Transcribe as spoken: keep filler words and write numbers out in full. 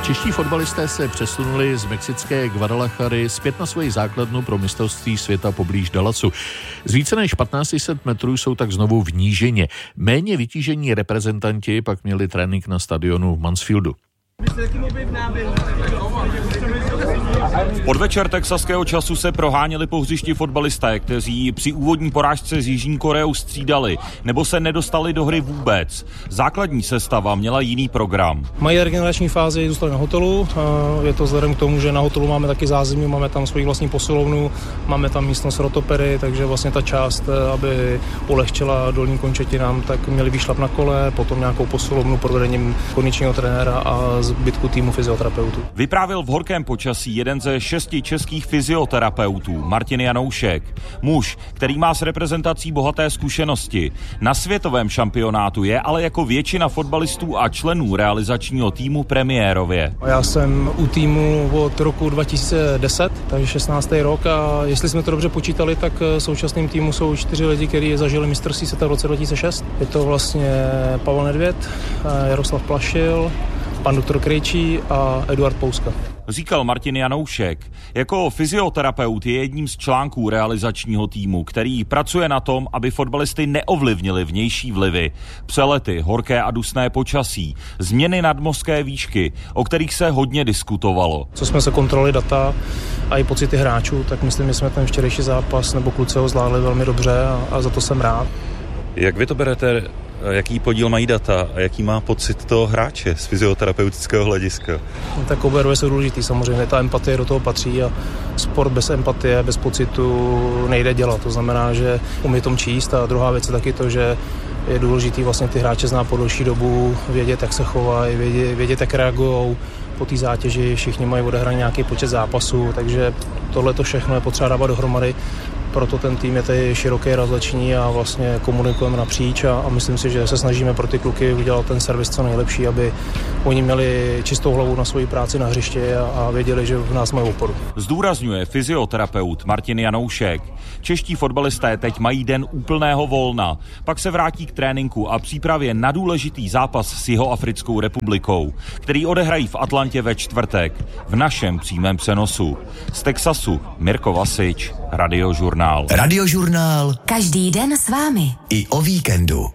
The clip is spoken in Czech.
Čeští fotbalisté se přesunuli z mexické Guadalajary zpět na svoji základnu pro mistrovství světa poblíž Dallasu. Z více než patnáct set metrů jsou tak znovu v nížině. Méně vytížení reprezentanti pak měli trénink na stadionu v Mansfieldu. Podvečer texaského času se proháněli po hřišti fotbalisté, kteří při úvodní porážce s Jižní Koreou střídali nebo se nedostali do hry vůbec. Základní sestava měla jiný program. Mají regenerační fázi, zůstali na hotelu. Je to vzhledem k tomu, že na hotelu máme taky zázemí, máme tam svoji vlastní posilovnu, máme tam místnost rotopery, takže vlastně ta část, aby ulehčila dolním končetinám, tak měli výšlap na kole, potom nějakou posilovnu pod vedením kondičního trenéra a zbytku týmu fyzioterapeutů. Vyprávěl v horkém počasí jeden ze šesti českých fyzioterapeutů, Martin Janoušek. Muž, který má s reprezentací bohaté zkušenosti. Na světovém šampionátu je ale jako většina fotbalistů a členů realizačního týmu premiérově. Já jsem u týmu od roku dva tisíce deset, takže šestnáctý rok, a jestli jsme to dobře počítali, tak současným týmu jsou čtyři lidi, kteří zažili mistrovství světa v roce dva tisíce šest. Je to vlastně Pavel Nedvěd, Jaroslav Plašil, pan doktor Krejčí a Eduard Pouska. Říkal Martin Janoušek. Jako fyzioterapeut je jedním z článků realizačního týmu, který pracuje na tom, aby fotbalisty neovlivnili vnější vlivy. Přelety, horké a dusné počasí, změny nadmořské výšky, o kterých se hodně diskutovalo. Co jsme se kontrolovali data a i pocity hráčů, tak myslím, že jsme ten včerejší zápas nebo kluci ho zvládli velmi dobře a, a za to jsem rád. Jak vy to berete? Jaký podíl mají data a jaký má pocit toho hráče z fyzioterapeutického hlediska? No, tak obě dvě jsou důležitý samozřejmě, ta empatie do toho patří a sport bez empatie, bez pocitu nejde dělat, to znamená, že umí tom číst a druhá věc je taky to, že je důležitý vlastně ty hráče znát po delší dobu, vědět, jak se chovají, vědět, vědět jak reagují po té zátěži, všichni mají odehraný nějaký počet zápasů, takže tohle to všechno je potřeba dávat dohromady. Proto ten tým je tady široký, rozleční a vlastně komunikujeme napříč a, a myslím si, že se snažíme pro ty kluky udělat ten servis co nejlepší, aby oni měli čistou hlavu na svoji práci na hřišti a, a věděli, že v nás mají oporu. Zdůrazňuje fyzioterapeut Martin Janoušek. Čeští fotbalisté teď mají den úplného volna, pak se vrátí k tréninku a přípravě na důležitý zápas s Jihoafrickou republikou, který odehrají v Atlantě ve čtvrtek, v našem přímém přenosu. Z Texasu Mirko Vasič, Radiožurnál. Radiožurnál. Každý den s vámi. I o víkendu.